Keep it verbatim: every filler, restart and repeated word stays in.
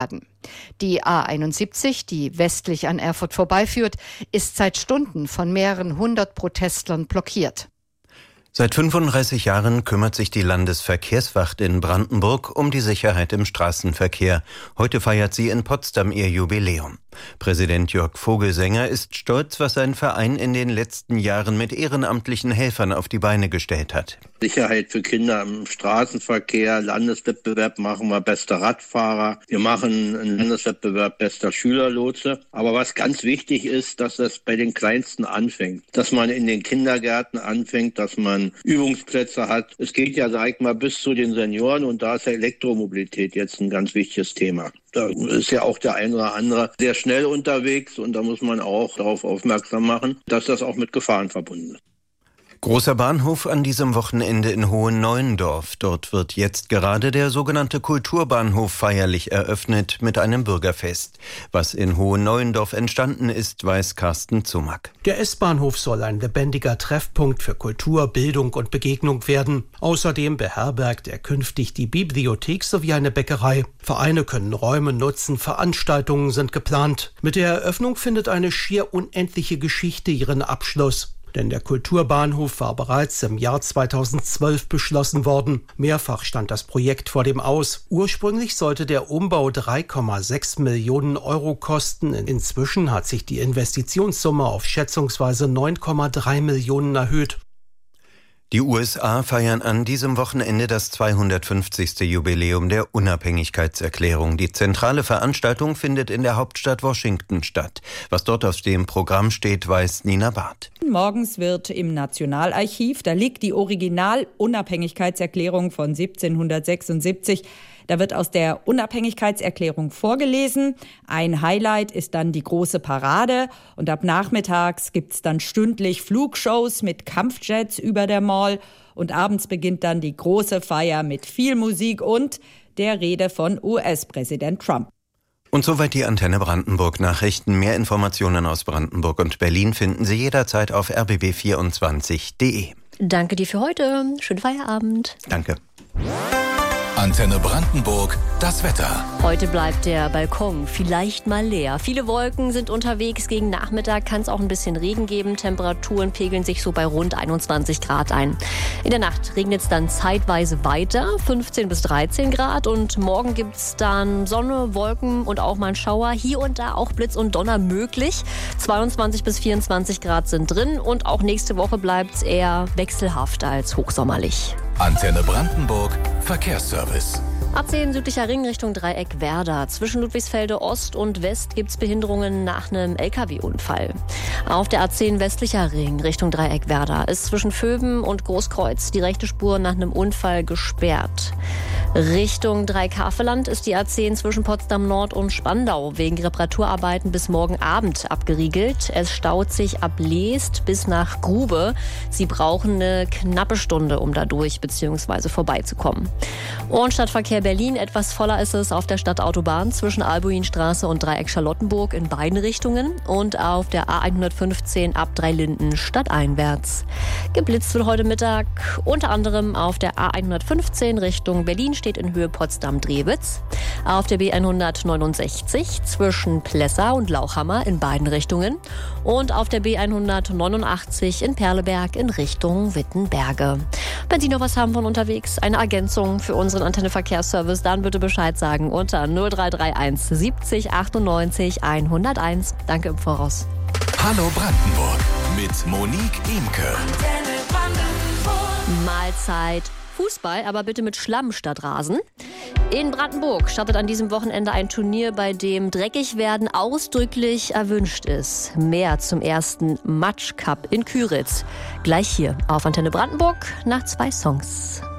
werden. Die A einundsiebzig, die westlich an Erfurt vorbeiführt, ist seit Stunden von mehreren hundert Protestlern blockiert. Seit fünfunddreißig Jahren kümmert sich die Landesverkehrswacht in Brandenburg um die Sicherheit im Straßenverkehr. Heute feiert sie in Potsdam ihr Jubiläum. Präsident Jörg Vogelsänger ist stolz, was sein Verein in den letzten Jahren mit ehrenamtlichen Helfern auf die Beine gestellt hat. Sicherheit für Kinder im Straßenverkehr, Landeswettbewerb machen wir bester Radfahrer, wir machen einen Landeswettbewerb bester Schülerlotse. Aber was ganz wichtig ist, dass das bei den Kleinsten anfängt, dass man in den Kindergärten anfängt, dass man Übungsplätze hat. Es geht ja, sag ich mal, bis zu den Senioren und da ist Elektromobilität jetzt ein ganz wichtiges Thema. Da ist ja auch der ein oder andere sehr schnell unterwegs und da muss man auch darauf aufmerksam machen, dass das auch mit Gefahren verbunden ist. Großer Bahnhof an diesem Wochenende in Hohenneuendorf. Dort wird jetzt gerade der sogenannte Kulturbahnhof feierlich eröffnet mit einem Bürgerfest. Was in Hohenneuendorf entstanden ist, weiß Carsten Zumack. Der S-Bahnhof soll ein lebendiger Treffpunkt für Kultur, Bildung und Begegnung werden. Außerdem beherbergt er künftig die Bibliothek sowie eine Bäckerei. Vereine können Räume nutzen, Veranstaltungen sind geplant. Mit der Eröffnung findet eine schier unendliche Geschichte ihren Abschluss. Denn der Kulturbahnhof war bereits im Jahr zweitausendzwölf beschlossen worden. Mehrfach stand das Projekt vor dem Aus. Ursprünglich sollte der Umbau drei Komma sechs Millionen Euro kosten. Inzwischen hat sich die Investitionssumme auf schätzungsweise neun Komma drei Millionen erhöht. Die U S A feiern an diesem Wochenende das zweihundertfünfzigste Jubiläum der Unabhängigkeitserklärung. Die zentrale Veranstaltung findet in der Hauptstadt Washington statt. Was dort auf dem Programm steht, weiß Nina Barth. Morgens wird im Nationalarchiv, da liegt die Original-Unabhängigkeitserklärung von siebzehnhundertsechsundsiebzig. Da wird aus der Unabhängigkeitserklärung vorgelesen. Ein Highlight ist dann die große Parade. Und ab nachmittags gibt's dann stündlich Flugshows mit Kampfjets über der Mall. Und abends beginnt dann die große Feier mit viel Musik und der Rede von U S-Präsident Trump. Und soweit die Antenne Brandenburg Nachrichten. Mehr Informationen aus Brandenburg und Berlin finden Sie jederzeit auf r b b vierundzwanzig punkt d e. Danke dir für heute. Schönen Feierabend. Danke. Antenne Brandenburg, das Wetter. Heute bleibt der Balkon vielleicht mal leer. Viele Wolken sind unterwegs. Gegen Nachmittag kann es auch ein bisschen Regen geben. Temperaturen pegeln sich so bei rund einundzwanzig Grad ein. In der Nacht regnet es dann zeitweise weiter, fünfzehn bis dreizehn Grad. Und morgen gibt es dann Sonne, Wolken und auch mal ein Schauer. Hier und da auch Blitz und Donner möglich. zweiundzwanzig bis vierundzwanzig Grad sind drin. Und auch nächste Woche bleibt es eher wechselhaft als hochsommerlich. Antenne Brandenburg, Verkehrsservice. A zehn südlicher Ring Richtung Dreieck Werder. Zwischen Ludwigsfelde Ost und West gibt es Behinderungen nach einem L K W-Unfall. Auf der A zehn westlicher Ring Richtung Dreieck Werder ist zwischen Vöben und Großkreuz die rechte Spur nach einem Unfall gesperrt. Richtung Dreieck-Havelland ist die A zehn zwischen Potsdam Nord und Spandau wegen Reparaturarbeiten bis morgen Abend abgeriegelt. Es staut sich ab Leest bis nach Grube. Sie brauchen eine knappe Stunde, um da durch bzw. vorbeizukommen. Und Stadtverkehr Berlin, etwas voller ist es auf der Stadtautobahn zwischen Albuinstraße und Dreieck Charlottenburg in beiden Richtungen und auf der A hundertfünfzehn ab Dreilinden stadteinwärts. Geblitzt wird heute Mittag unter anderem auf der A hundertfünfzehn Richtung Berlin steht in Höhe Potsdam-Drewitz. Auf der B hundertneunundsechzig zwischen Plessa und Lauchhammer in beiden Richtungen und auf der B hundertneunundachtzig in Perleberg in Richtung Wittenberge. Wenn Sie noch was haben von unterwegs, eine Ergänzung für unseren Antenne-Verkehrsservice, dann bitte Bescheid sagen unter null drei drei eins siebzig achtundneunzig hunderteins. Danke im Voraus. Hallo Brandenburg mit Monique Imke. Mahlzeit. Fußball, aber bitte mit Schlamm statt Rasen. In Brandenburg startet an diesem Wochenende ein Turnier, bei dem Dreckigwerden ausdrücklich erwünscht ist. Mehr zum ersten Matsch Cup in Küritz. Gleich hier auf Antenne Brandenburg nach zwei Songs.